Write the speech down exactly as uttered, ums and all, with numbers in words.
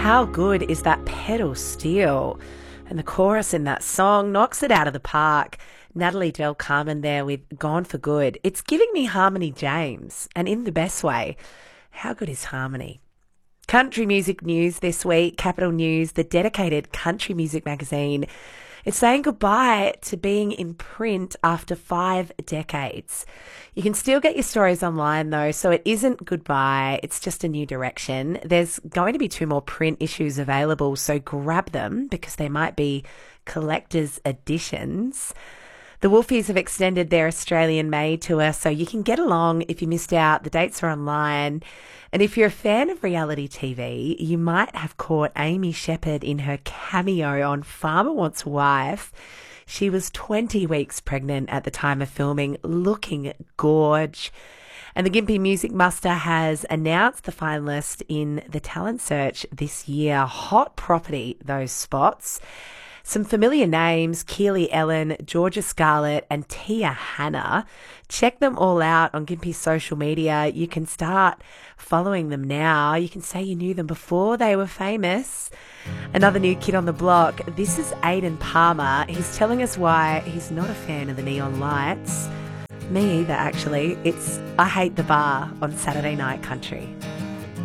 How good is that pedal steel? And the chorus in that song knocks it out of the park. Natalie Del Carmen there with Gone for Good. It's giving me Harmony James, and in the best way. How good is Harmony? Country music news this week, Capital News, the dedicated country music magazine. It's saying goodbye to being in print after five decades. You can still get your stories online though, so it isn't goodbye, it's just a new direction. There's going to be two more print issues available, so grab them because they might be collector's editions. The Wolfies have extended their Australian May tour, so you can get along if you missed out. The dates are online. And if you're a fan of reality T V, you might have caught Amy Shepherd in her cameo on Farmer Wants a Wife. She was twenty weeks pregnant at the time of filming, looking gorge. And the Gympie Music Muster has announced the finalist in the talent search this year. Hot property, those spots. Some familiar names, Keely Ellen, Georgia Scarlett and Tia Hanna. Check them all out on Gympie's social media. You can start following them now. You can say you knew them before they were famous. Another new kid on the block. This is Aidan Palmer. He's telling us why he's not a fan of the neon lights. Me either, actually. It's I Hate the Bar on Saturday Night Country.